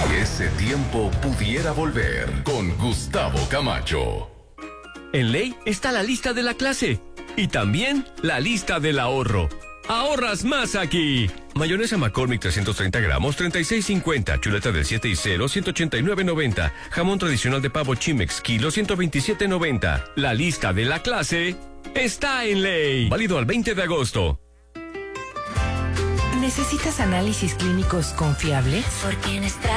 Si ese tiempo pudiera volver con Gustavo Camacho. En Ley está la lista de la clase y también la lista del ahorro. ¡Ahorras más aquí! Mayonesa McCormick 330 gramos, 36.50. Chuleta del 7 y 0, 189.90. Jamón tradicional de pavo Chimex, kilo, 127.90. La lista de la clase está en Ley. Válido al 20 de agosto. ¿Necesitas análisis clínicos confiables? Porque nuestra